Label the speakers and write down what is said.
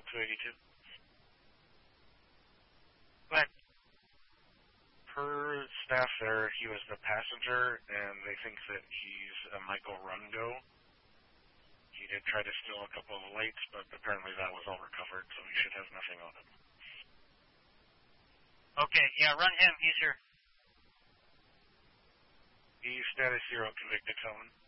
Speaker 1: 282.
Speaker 2: But
Speaker 1: Per staff there, he was the passenger, and they think that he's a Michael Rungo. He did try to steal a couple of the lights, but apparently that was all recovered, so he should have nothing on him.
Speaker 2: Okay, yeah, run him. He's here.
Speaker 1: He's status 0, convicted felon.